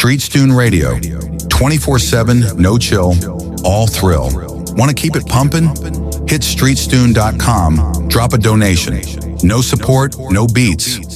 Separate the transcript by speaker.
Speaker 1: Streetstune Radio. 24/7, no chill, all thrill. Want to keep it pumping? Hit streetstune.com, drop a donation. No support, no beats.